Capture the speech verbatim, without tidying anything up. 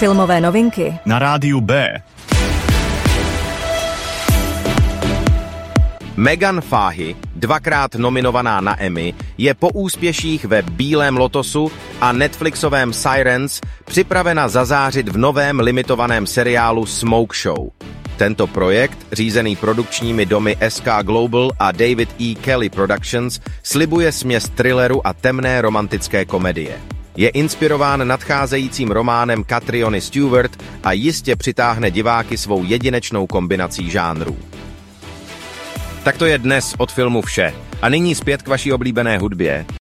Filmové novinky na rádiu B. Megan Fahey, dvakrát nominovaná na Emmy, je po úspěších ve Bílém lotosu a Netflixovém Sirens připravena zazářit v novém limitovaném seriálu Smoke Show. Tento projekt, řízený produkčními domy S K Global a David E. Kelly Productions, slibuje směs thrilleru a temné romantické komedie. Je inspirován nadcházejícím románem Catriony Stewart a jistě přitáhne diváky svou jedinečnou kombinací žánrů. Tak to je dnes od filmu vše. A nyní zpět k vaší oblíbené hudbě.